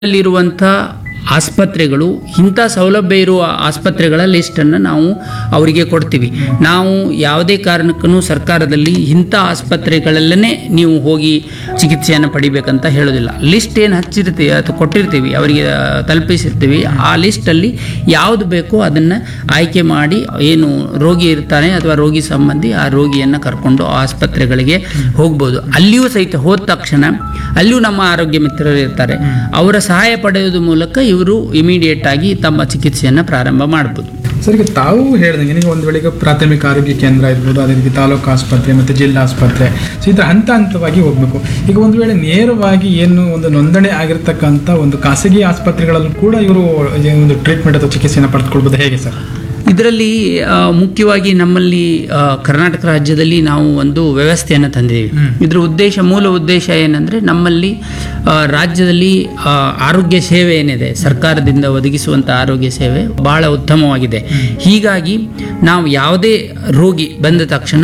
ಅಲ್ಲಿರುವಂಥ ಆಸ್ಪತ್ರೆಗಳು ಇಂಥ ಸೌಲಭ್ಯ ಇರುವ ಆಸ್ಪತ್ರೆಗಳ ಲಿಸ್ಟನ್ನು ನಾವು ಅವರಿಗೆ ಕೊಡ್ತೀವಿ. ನಾವು ಯಾವುದೇ ಕಾರಣಕ್ಕೂ ಸರ್ಕಾರದಲ್ಲಿ ಇಂಥ ಆಸ್ಪತ್ರೆಗಳಲ್ಲೇ ನೀವು ಹೋಗಿ ಚಿಕಿತ್ಸೆಯನ್ನು ಪಡಿಬೇಕಂತ ಹೇಳೋದಿಲ್ಲ. ಲಿಸ್ಟ್ ಏನು ಹಚ್ಚಿರ್ತೀವಿ ಅಥವಾ ಕೊಟ್ಟಿರ್ತೀವಿ ಅವರಿಗೆ ತಲುಪಿಸಿರ್ತೀವಿ, ಆ ಲಿಸ್ಟಲ್ಲಿ ಯಾವುದು ಬೇಕೋ ಅದನ್ನು ಆಯ್ಕೆ ಮಾಡಿ ಏನು ರೋಗಿ ಇರ್ತಾನೆ ಅಥವಾ ರೋಗಿ ಸಂಬಂಧಿ ಆ ರೋಗಿಯನ್ನು ಕರ್ಕೊಂಡು ಆಸ್ಪತ್ರೆಗಳಿಗೆ ಹೋಗ್ಬೋದು. ಅಲ್ಲಿಯೂ ಸಹಿತ ಹೋದ ತಕ್ಷಣ ಅಲ್ಲಿಯೂ ನಮ್ಮ ಆರೋಗ್ಯ ಮಿತ್ರರು ಇರ್ತಾರೆ, ಅವರ ಸಹಾಯ ಪಡೆಯೋದ್ರ ಮೂಲಕ ಇವರು ಇಮಿಡಿಯೇಟ್ ಆಗಿ ತಮ್ಮ ಚಿಕಿತ್ಸೆಯನ್ನು ಪ್ರಾರಂಭ ಮಾಡ್ಬೋದು. ಸರ್, ಈಗ ತಾವು ಹೇಳಿದಂಗೆ ನೀವು ಒಂದು ವೇಳೆಗೆ ಪ್ರಾಥಮಿಕ ಆರೋಗ್ಯ ಕೇಂದ್ರ ಇರ್ಬೋದು, ಅದೇ ರೀತಿ ತಾಲೂಕು ಆಸ್ಪತ್ರೆ ಮತ್ತು ಜಿಲ್ಲಾ ಆಸ್ಪತ್ರೆ, ಸೊ ಈ ಥರ ಹಂತ ಹಂತವಾಗಿ ಹೋಗಬೇಕು. ಈಗ ಒಂದು ವೇಳೆ ನೇರವಾಗಿ ಏನು ಒಂದು ನೋಂದಣಿ ಆಗಿರ್ತಕ್ಕಂಥ ಒಂದು ಖಾಸಗಿ ಆಸ್ಪತ್ರೆಗಳಲ್ಲೂ ಕೂಡ ಇವರು ಒಂದು ಟ್ರೀಟ್ಮೆಂಟ್ ಅಥವಾ ಚಿಕಿತ್ಸೆಯನ್ನು ಪಡೆದುಕೊಳ್ಬೋದು, ಹೇಗೆ ಸರ್? ಇದರಲ್ಲಿ ಮುಖ್ಯವಾಗಿ ನಮ್ಮಲ್ಲಿ ಕರ್ನಾಟಕ ರಾಜ್ಯದಲ್ಲಿ ನಾವು ಒಂದು ವ್ಯವಸ್ಥೆಯನ್ನು ತಂದಿದ್ದೀವಿ. ಇದರ ಮೂಲ ಉದ್ದೇಶ ಏನಂದರೆ ನಮ್ಮಲ್ಲಿ ರಾಜ್ಯದಲ್ಲಿ ಆರೋಗ್ಯ ಸೇವೆ ಏನಿದೆ ಸರ್ಕಾರದಿಂದ ಒದಗಿಸುವಂಥ ಆರೋಗ್ಯ ಸೇವೆ ಬಹಳ ಉತ್ತಮವಾಗಿದೆ. ಹೀಗಾಗಿ ನಾವು ಯಾವುದೇ ರೋಗಿ ಬಂದ ತಕ್ಷಣ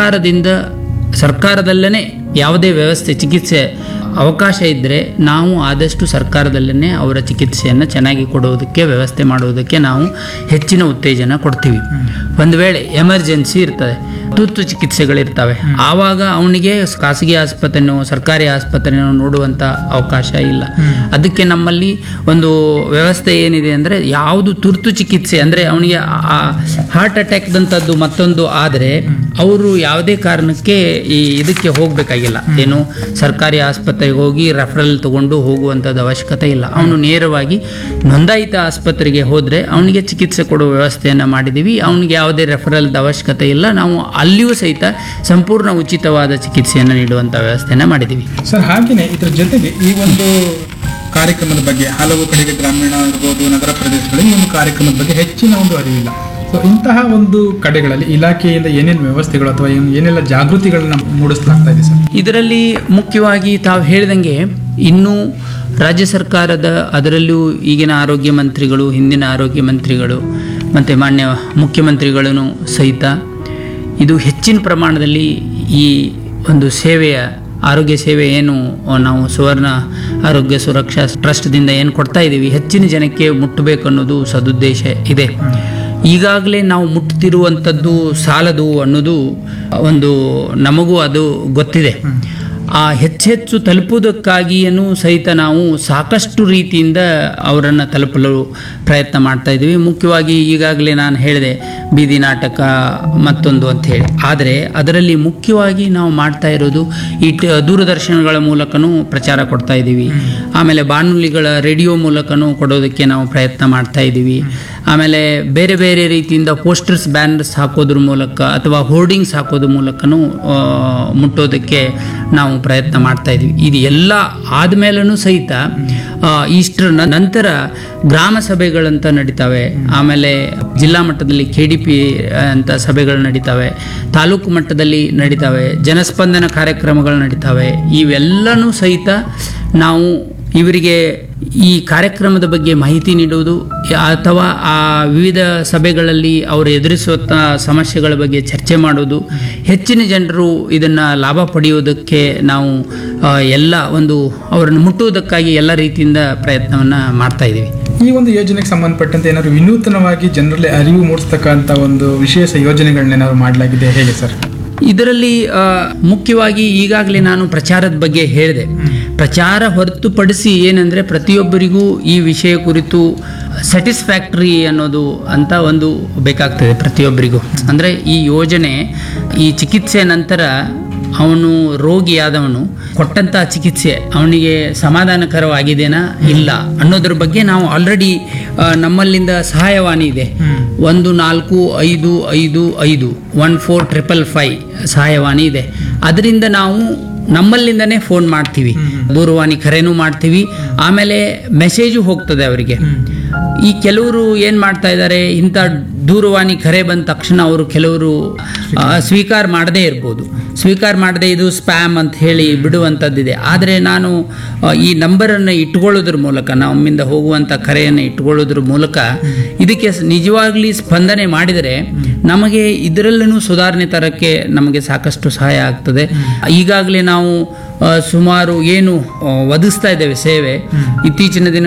ಸರ್ಕಾರದಲ್ಲೇ ಯಾವುದೇ ವ್ಯವಸ್ಥೆ ಚಿಕಿತ್ಸೆ ಅವಕಾಶ ಇದ್ದರೆ ನಾವು ಆದಷ್ಟು ಸರ್ಕಾರದಲ್ಲೇ ಅವರ ಚಿಕಿತ್ಸೆಯನ್ನು ಚೆನ್ನಾಗಿ ಕೊಡುವುದಕ್ಕೆ ವ್ಯವಸ್ಥೆ ಮಾಡುವುದಕ್ಕೆ ನಾವು ಹೆಚ್ಚಿನ ಉತ್ತೇಜನ ಕೊಡ್ತೀವಿ. ಒಂದು ವೇಳೆ ಎಮರ್ಜೆನ್ಸಿ ಇರ್ತದೆ, ತುರ್ತು ಚಿಕಿತ್ಸೆಗಳಿರ್ತವೆ, ಆವಾಗ ಅವನಿಗೆ ಖಾಸಗಿ ಆಸ್ಪತ್ರೆನೋ ಸರ್ಕಾರಿ ಆಸ್ಪತ್ರೆನೋ ನೋಡುವಂಥ ಅವಕಾಶ ಇಲ್ಲ. ಅದಕ್ಕೆ ನಮ್ಮಲ್ಲಿ ಒಂದು ವ್ಯವಸ್ಥೆ ಏನಿದೆ ಅಂದರೆ ಯಾವುದು ತುರ್ತು ಚಿಕಿತ್ಸೆ ಅಂದರೆ ಅವನಿಗೆ ಹಾರ್ಟ್ ಅಟ್ಯಾಕ್ದಂಥದ್ದು ಮತ್ತೊಂದು ಆದರೆ ಅವರು ಯಾವುದೇ ಕಾರಣಕ್ಕೆ ಇದಕ್ಕೆ ಹೋಗಬೇಕಾಗಿಲ್ಲ, ಏನು ಸರ್ಕಾರಿ ಆಸ್ಪತ್ರೆಗೆ ಹೋಗಿ ರೆಫರಲ್ ತಗೊಂಡು ಹೋಗುವಂಥದ್ದು ಅವಶ್ಯಕತೆ ಇಲ್ಲ. ಅವನು ನೇರವಾಗಿ ನೋಂದಾಯಿತ ಆಸ್ಪತ್ರೆಗೆ ಹೋದರೆ ಅವನಿಗೆ ಚಿಕಿತ್ಸೆ ಕೊಡುವ ವ್ಯವಸ್ಥೆಯನ್ನು ಮಾಡಿದ್ದೀವಿ. ಅವನಿಗೆ ಯಾವುದೇ ರೆಫರಲ್ದ ಅವಶ್ಯಕತೆ ಇಲ್ಲ. ನಾವು ಅಲ್ಲಿಯೂ ಸಹಿತ ಸಂಪೂರ್ಣ ಉಚಿತವಾದ ಚಿಕಿತ್ಸೆಯನ್ನು ನೀಡುವಂಥ ವ್ಯವಸ್ಥೆಯನ್ನು ಮಾಡಿದ್ದೀವಿ. ಸರ್, ಹಾಗೆಯೇ ಇದರ ಜೊತೆಗೆ ಈ ಒಂದು ಕಾರ್ಯಕ್ರಮದ ಬಗ್ಗೆ ಹಲವು ಕಡೆಗೆ ಗ್ರಾಮೀಣ ಇರ್ಬೋದು, ನಗರ ಪ್ರದೇಶಗಳಲ್ಲಿ ಈ ಒಂದು ಕಾರ್ಯಕ್ರಮದ ಬಗ್ಗೆ ಹೆಚ್ಚಿನ ಒಂದು ಅರಿವಿಲ್ಲ. ಸೊ ಇಂತಹ ಒಂದು ಕಡೆಗಳಲ್ಲಿ ಇಲಾಖೆಯಿಂದ ಏನೇನು ವ್ಯವಸ್ಥೆಗಳು ಅಥವಾ ಏನೆಲ್ಲ ಜಾಗೃತಿಗಳನ್ನ ಮೂಡಿಸಲಾಗ್ತಾ ಇದೆ ಸರ್? ಇದರಲ್ಲಿ ಮುಖ್ಯವಾಗಿ ತಾವು ಹೇಳಿದಂಗೆ ಇನ್ನೂ ರಾಜ್ಯ ಸರ್ಕಾರದ ಅದರಲ್ಲೂ ಈಗಿನ ಆರೋಗ್ಯ ಮಂತ್ರಿಗಳು, ಹಿಂದಿನ ಆರೋಗ್ಯ ಮಂತ್ರಿಗಳು ಮತ್ತು ಮಾನ್ಯ ಮುಖ್ಯಮಂತ್ರಿಗಳೂ ಸಹಿತ ಇದು ಹೆಚ್ಚಿನ ಪ್ರಮಾಣದಲ್ಲಿ ಈ ಒಂದು ಆರೋಗ್ಯ ಸೇವೆ ಏನು ನಾವು ಸುವರ್ಣ ಆರೋಗ್ಯ ಸುರಕ್ಷಾ ಟ್ರಸ್ಟ್ದಿಂದ ಏನು ಕೊಡ್ತಾ ಇದ್ದೀವಿ ಹೆಚ್ಚಿನ ಜನಕ್ಕೆ ಮುಟ್ಟಬೇಕು ಅನ್ನೋದು ಸದುದ್ದೇಶ ಇದೆ. ಈಗಾಗಲೇ ನಾವು ಮುಟ್ಟುತ್ತಿರುವಂಥದ್ದು ಸಾಲದು ಅನ್ನೋದು ಒಂದು ನಮಗೂ ಅದು ಗೊತ್ತಿದೆ. ಆ ಹೆಚ್ಚೆಚ್ಚು ತಲುಪುವುದಕ್ಕಾಗಿಯೂ ಸಹಿತ ನಾವು ಸಾಕಷ್ಟು ರೀತಿಯಿಂದ ಅವರನ್ನು ತಲುಪಲು ಪ್ರಯತ್ನ ಮಾಡ್ತಾ ಇದ್ದೀವಿ. ಮುಖ್ಯವಾಗಿ ಈಗಾಗಲೇ ನಾನು ಹೇಳಿದೆ ಬೀದಿ ನಾಟಕ ಮತ್ತೊಂದು ಅಂತ ಹೇಳಿ, ಆದರೆ ಅದರಲ್ಲಿ ಮುಖ್ಯವಾಗಿ ನಾವು ಮಾಡ್ತಾ ಇರೋದು ಈ ದೂರದರ್ಶನಗಳ ಮೂಲಕನೂ ಪ್ರಚಾರ ಕೊಡ್ತಾ ಇದ್ದೀವಿ. ಆಮೇಲೆ ಬಾನುಲಿಗಳ ರೇಡಿಯೋ ಮೂಲಕನೂ ಕೊಡೋದಕ್ಕೆ ನಾವು ಪ್ರಯತ್ನ ಮಾಡ್ತಾ ಇದ್ದೀವಿ. ಆಮೇಲೆ ಬೇರೆ ಬೇರೆ ರೀತಿಯಿಂದ ಪೋಸ್ಟರ್ಸ್ ಬ್ಯಾನರ್ಸ್ ಹಾಕೋದ್ರ ಮೂಲಕ ಅಥವಾ ಹೋರ್ಡಿಂಗ್ಸ್ ಹಾಕೋದ್ರ ಮೂಲಕನೂ ಮುಟ್ಟೋದಕ್ಕೆ ನಾವು ಪ್ರಯತ್ನ ಮಾಡ್ತಾ ಇದ್ದೀವಿ. ಇದು ಎಲ್ಲ ಆದಮೇಲೂ ಸಹಿತ ಇಷ್ಟರ ನಂತರ ಗ್ರಾಮ ಸಭೆಗಳಂತ ನಡೀತವೆ, ಆಮೇಲೆ ಜಿಲ್ಲಾ ಮಟ್ಟದಲ್ಲಿ KDP ಅಂತ ಸಭೆಗಳು ನಡೀತವೆ, ತಾಲೂಕು ಮಟ್ಟದಲ್ಲಿ ನಡೀತವೆ, ಜನಸ್ಪಂದನ ಕಾರ್ಯಕ್ರಮಗಳು ನಡೀತವೆ. ಇವೆಲ್ಲನೂ ಸಹಿತ ನಾವು ಇವರಿಗೆ ಈ ಕಾರ್ಯಕ್ರಮದ ಬಗ್ಗೆ ಮಾಹಿತಿ ನೀಡುವುದು ಅಥವಾ ಆ ವಿವಿಧ ಸಭೆಗಳಲ್ಲಿ ಅವರು ಎದುರಿಸುವಂಥ ಸಮಸ್ಯೆಗಳ ಬಗ್ಗೆ ಚರ್ಚೆ ಮಾಡೋದು, ಹೆಚ್ಚಿನ ಜನರು ಇದನ್ನು ಲಾಭ ಪಡೆಯುವುದಕ್ಕೆ ನಾವು ಎಲ್ಲ ಅವರನ್ನು ಮುಟ್ಟುವುದಕ್ಕಾಗಿ ಎಲ್ಲ ರೀತಿಯಿಂದ ಪ್ರಯತ್ನವನ್ನು ಮಾಡ್ತಾ ಇದ್ದೀವಿ. ಈ ಒಂದು ಯೋಜನೆಗೆ ಸಂಬಂಧಪಟ್ಟಂತೆ ಏನಾದರೂ ವಿನೂತನವಾಗಿ ಜನರಲ್ಲಿ ಅರಿವು ಮೂಡಿಸ್ತಕ್ಕಂಥ ಒಂದು ವಿಶೇಷ ಯೋಜನೆಗಳನ್ನೇನಾದ್ರು ಮಾಡಲಾಗಿದೆ, ಹೇಗೆ ಸರ್? ಇದರಲ್ಲಿ ಮುಖ್ಯವಾಗಿ ಈಗಾಗಲೇ ನಾನು ಪ್ರಚಾರದ ಬಗ್ಗೆ ಹೇಳಿದೆ. ಪ್ರಚಾರ ಹೊರತುಪಡಿಸಿ ಏನಂದರೆ ಪ್ರತಿಯೊಬ್ಬರಿಗೂ ಈ ವಿಷಯ ಕುರಿತು ಸ್ಯಾಟಿಸ್ಫ್ಯಾಕ್ಟರಿ ಅನ್ನೋದು ಅಂತ ಒಂದು ಬೇಕಾಗ್ತದೆ ಪ್ರತಿಯೊಬ್ಬರಿಗೂ. ಅಂದರೆ ಈ ಯೋಜನೆ ಈ ಚಿಕಿತ್ಸೆ ನಂತರ ಅವನು ರೋಗಿಯಾದವನು ಕೊಟ್ಟಂಥ ಚಿಕಿತ್ಸೆ ಅವನಿಗೆ ಸಮಾಧಾನಕರವಾಗಿದೆನಾ ಇಲ್ಲ ಅನ್ನೋದ್ರ ಬಗ್ಗೆ ನಾವು ಆಲ್ರೆಡಿ ನಮ್ಮಲ್ಲಿಂದ ಸಹಾಯವಾಣಿ ಇದೆ, 14555 14555 ಸಹಾಯವಾಣಿ ಇದೆ. ಅದರಿಂದ ನಾವು ನಮ್ಮಲ್ಲಿಂದನೇ ಫೋನ್ ಮಾಡ್ತೀವಿ, ದೂರವಾಣಿ ಕರೆನೂ ಮಾಡ್ತೀವಿ, ಆಮೇಲೆ ಮೆಸೇಜು ಹೋಗ್ತದೆ ಅವರಿಗೆ. ಈ ಕೆಲವರು ಏನು ಮಾಡ್ತಾ ಇದ್ದಾರೆ, ಇಂಥ ದೂರವಾಣಿ ಕರೆ ಬಂದ ತಕ್ಷಣ ಅವರು ಕೆಲವರು ಸ್ವೀಕಾರ ಮಾಡದೇ ಇರ್ಬೋದು, ಸ್ವೀಕಾರ ಮಾಡದೆ ಇದು ಸ್ಪ್ಯಾಮ್ ಅಂತ ಹೇಳಿ ಬಿಡುವಂಥದ್ದಿದೆ. ಆದರೆ ನಾನು ಈ ನಂಬರನ್ನು ಇಟ್ಕೊಳ್ಳೋದ್ರ ಮೂಲಕ, ನಮ್ಮಿಂದ ಹೋಗುವಂಥ ಕರೆಯನ್ನು ಇಟ್ಕೊಳ್ಳೋದ್ರ ಮೂಲಕ ಇದಕ್ಕೆ ನಿಜವಾಗ್ಲಿ ಸ್ಪಂದನೆ ಮಾಡಿದರೆ ನಮಗೆ ಇದರಲ್ಲೂ ಸುಧಾರಣೆ ತರಕ್ಕೆ ನಮಗೆ ಸಾಕಷ್ಟು ಸಹಾಯ ಆಗ್ತದೆ. ಈಗಾಗಲೇ ನಾವು ಸುಮಾರು ಏನು ಒದಗಿಸ್ತಾ ಇದ್ದೇವೆ ಸೇವೆ, ಇತ್ತೀಚಿನ ದಿನ